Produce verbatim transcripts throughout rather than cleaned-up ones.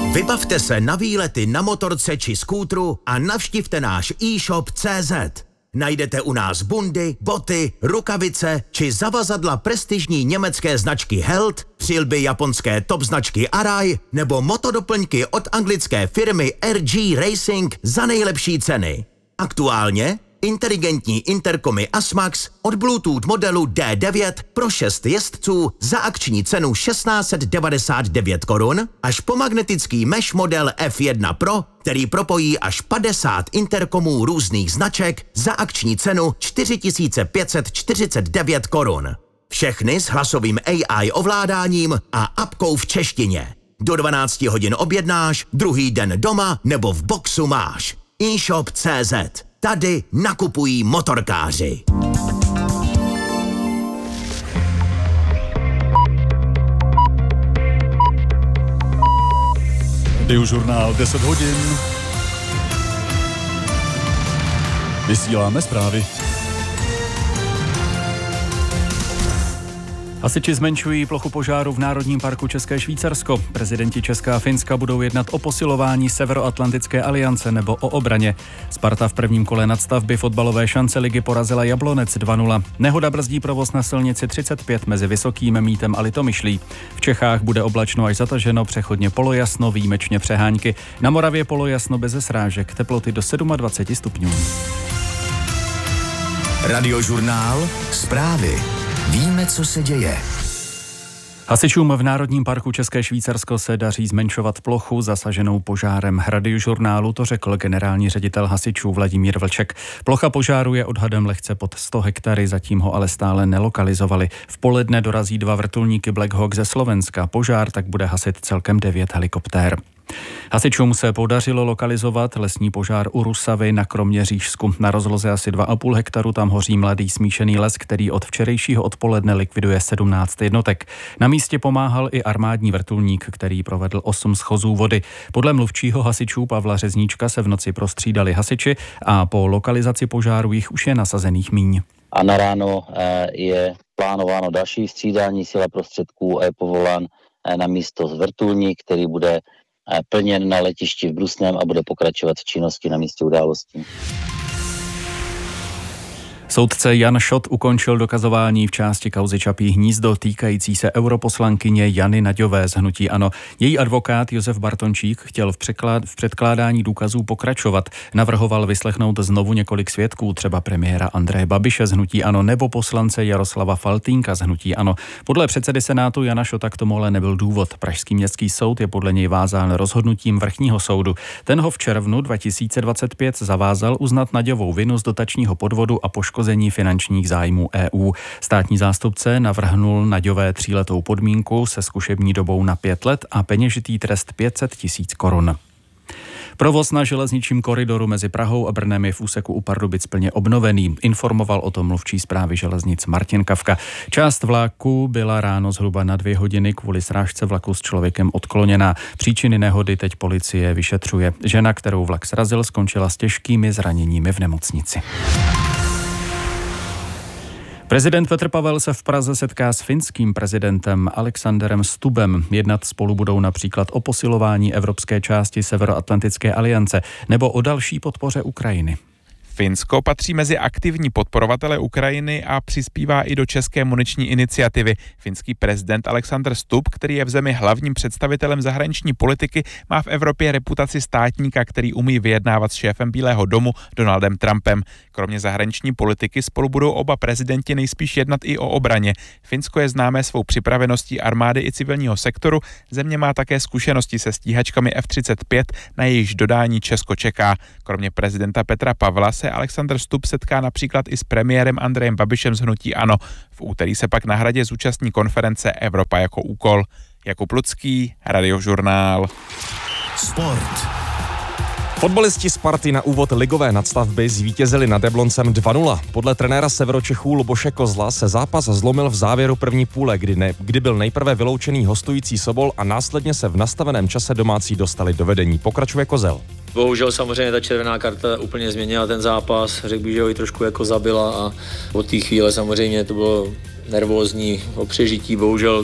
Vybavte se na výlety na motorce či skútru a navštivte náš e-shop tečka cé zet. Najdete u nás bundy, boty, rukavice či zavazadla prestižní německé značky Held, přilby japonské top značky Arai nebo motodoplňky od anglické firmy R G Racing za nejlepší ceny. Aktuálně inteligentní interkomy Asmax od Bluetooth modelu D devět pro šest jezdců za akční cenu šestnáct set devadesát devět korun až po magnetický mesh model F jedna Pro, který propojí až padesát interkomů různých značek za akční cenu čtyři tisíce pět set čtyřicet devět korun. Všechny s hlasovým A I ovládáním a apkou v češtině. Do dvanácti hodin objednáš, druhý den doma nebo v boxu máš. e-shop tečka cé zet. Tady nakupují motorkáři. Radiožurnál deset hodin. Vysíláme zprávy. Hasiči zmenšují plochu požáru v Národním parku České Švýcarsko. Prezidenti Česka a Finska budou jednat o posilování Severoatlantické aliance nebo o obraně. Sparta v prvním kole nadstavby fotbalové šance ligy porazila Jablonec dva nula. Nehoda brzdí provoz na silnici třicet pět mezi Vysokým Mítem a Litomyšlí. V Čechách bude oblačno až zataženo, přechodně polojasno, výjimečně přehánky. Na Moravě polojasno beze srážek, teploty do dvacet sedm stupňů. Radiožurnál zprávy. Víme, co se děje. Hasičům v Národním parku České Švýcarsko se daří zmenšovat plochu zasaženou požárem. Radiožurnálu to řekl generální ředitel hasičů Vladimír Vlček. Plocha požáru je odhadem lehce pod sto hektary, zatím ho ale stále nelokalizovali. V poledne dorazí dva vrtulníky Black Hawk ze Slovenska. Požár tak bude hasit celkem devět helikoptér. Hasičům se podařilo lokalizovat lesní požár u Rusavy na Kroměřížsku. Na rozloze asi dva a půl hektaru tam hoří mladý smíšený les, který od včerejšího odpoledne likviduje sedmnáct jednotek. Na místě pomáhal i armádní vrtulník, který provedl osm schozů vody. Podle mluvčího hasičů Pavla Řezníčka se v noci prostřídali hasiči a po lokalizaci požáru jich už je nasazených míň. A na ráno je plánováno další střídání sil a prostředků a je povolán na místo vrtulník, který bude plněn na letišti v Brusném a bude pokračovat v činnosti na místě událostí. Soudce Jan Šot ukončil dokazování v části kauzy Čapí hnízdo týkající se europoslankyně Jany Naďové z hnutí ANO. Její advokát Josef Bartončík chtěl v, překlád, v předkládání důkazů pokračovat. Navrhoval vyslechnout znovu několik svědků, třeba premiéra Andreje Babiše z hnutí ANO nebo poslance Jaroslava Faltýnka z hnutí ANO. Podle předsedy Senátu Jana Šota k tomu ale nebyl důvod. Pražský městský soud je podle něj vázán rozhodnutím vrchního soudu. Ten ho v červnu dva tisíce dvacet pět zavázal uznat Naďovou vinu z dotačního podvodu a poškození finančních zájmů E U. Státní zástupce navrhnul Naďové tříletou podmínku se zkušební dobou na pět let a peněžitý trest pět set tisíc korun. Provoz na železničním koridoru mezi Prahou a Brnem je v úseku u Pardubic plně obnovený. Informoval o tom mluvčí správy železnic Martin Kavka. Část vlaku byla ráno zhruba na dvě hodiny kvůli srážce vlaku s člověkem odkloněná. Příčiny nehody teď policie vyšetřuje. Žena, kterou vlak srazil, skončila s těžkými zraněními v nemocnici. Prezident Petr Pavel se v Praze setká s finským prezidentem Alexanderem Stubbem. Jednat spolu budou například o posilování evropské části Severoatlantické aliance nebo o další podpoře Ukrajiny. Finsko patří mezi aktivní podporovatele Ukrajiny a přispívá i do české muniční iniciativy. Finský prezident Alexander Stubb, který je v zemi hlavním představitelem zahraniční politiky, má v Evropě reputaci státníka, který umí vyjednávat s šéfem Bílého domu Donaldem Trumpem. Kromě zahraniční politiky spolu budou oba prezidenti nejspíš jednat i o obraně. Finsko je známé svou připraveností armády i civilního sektoru. Země má také zkušenosti se stíhačkami F třicet pět, na jejichž dodání Česko čeká. Kromě prezidenta Petra Pavla se Alexander Stubb setká například i s premiérem Andrejem Babišem z hnutí ANO. V úterý se pak na Hradě zúčastní konference Evropa jako úkol. Jakub Lucký, Radiožurnál. Sport. Fotbalisti Sparty na úvod ligové nadstavby zvítězili nad Jabloncem dva nula. Podle trenéra Severočechů Luboše Kozla se zápas zlomil v závěru první půle, kdy, ne, kdy byl nejprve vyloučený hostující Sobol a následně se v nastaveném čase domácí dostali do vedení. Pokračuje Kozel. Bohužel samozřejmě ta červená karta úplně změnila ten zápas, řekl bych, že ho i trošku jako zabila a od té chvíle samozřejmě to bylo nervózní o přežití, bohužel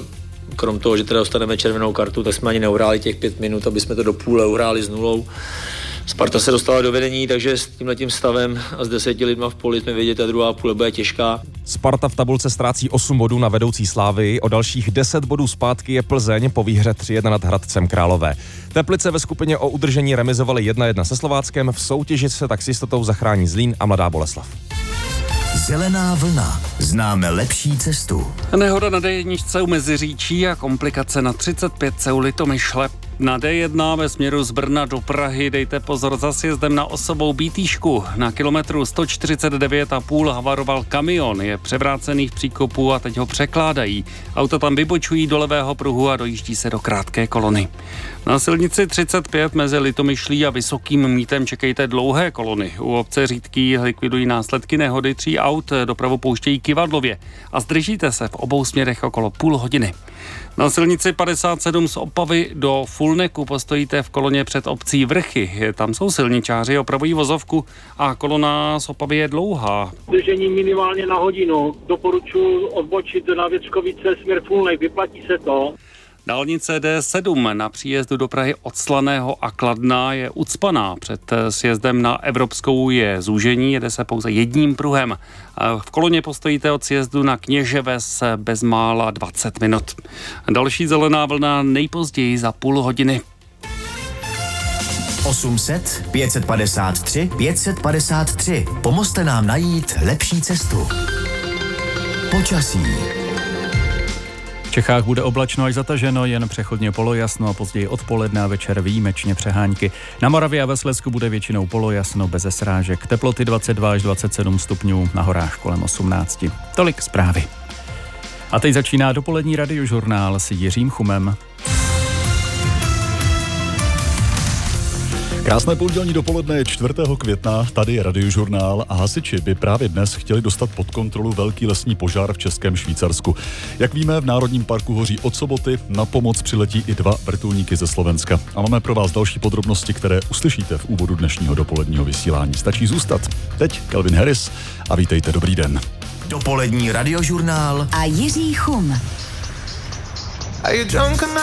krom toho, že teda dostaneme červenou kartu, tak jsme ani neuhráli těch pět minut, aby jsme to do půle uhráli s nulou. Sparta se dostala do vedení, takže s tímhletím stavem a s deseti lidma v poli jsme věděli, ta druhá půle bude těžká. Sparta v tabulce ztrácí osm bodů na vedoucí Slávii, o dalších deset bodů zpátky je Plzeň po výhře tři jedna nad Hradcem Králové. Teplice ve skupině o udržení remizovaly jedna jedna se Slováckem, v soutěži se tak s jistotou zachrání Zlín a Mladá Boleslav. Zelená vlna. Známe lepší cestu. Nehoda na dé jedna u Meziříčí a komplikace na třicet pět u Litomyšle. Na dé jedna ve směru z Brna do Prahy dejte pozor za sjezdem na Osobou Bítýšku. Na kilometru sto čtyřicet devět a půl havaroval kamion, je převrácený v příkopu a teď ho překládají. Auta tam vybočují do levého pruhu a dojíždí se do krátké kolony. Na silnici třicet pět mezi Litomyšlí a Vysokým Mítem čekejte dlouhé kolony. U obce Řídký likvidují následky nehody tří aut, dopravu pouštějí Kyvadlově a zdržíte se v obou směrech okolo půl hodiny. Na silnici padesát sedm z Opavy do Fulneku postojíte v koloně před obcí Vrchy. Tam jsou silničáři, opravují vozovku a kolona z Opavy je dlouhá. Držení minimálně na hodinu. Doporučuji odbočit na Věckovice směr Fulnek, vyplatí se to. Dálnice dé sedm na příjezdu do Prahy od Slaného a Kladna je ucpaná. Před sjezdem na Evropskou je zúžení, jede se pouze jedním pruhem. V koloně postojíte od sjezdu na Kněževes bezmála dvacet minut. Další zelená vlna nejpozději za půl hodiny. osm set, pět set padesát tři, pět set padesát tři. Pomozte nám najít lepší cestu. Počasí. V Čechách bude oblačno až zataženo, jen přechodně polojasno a později odpoledne a večer výjimečně přehánky. Na Moravě a ve Slezsku bude většinou polojasno bez srážek. Teploty dvacet dva až dvacet sedm stupňů, na horách kolem osmnáct. Tolik zprávy. A teď začíná dopolední radiožurnál s Jiřím Chumem. Krásné pondělní dopoledne je čtvrtého května, tady je radiožurnál a hasiči by právě dnes chtěli dostat pod kontrolu velký lesní požár v Českém Švýcarsku. Jak víme, v Národním parku hoří od soboty, na pomoc přiletí i dva vrtulníky ze Slovenska. A máme pro vás další podrobnosti, které uslyšíte v úvodu dnešního dopoledního vysílání. Stačí zůstat. Teď Calvin Harris a vítejte, dobrý den. Dopolední radiožurnál a Jiří Chum.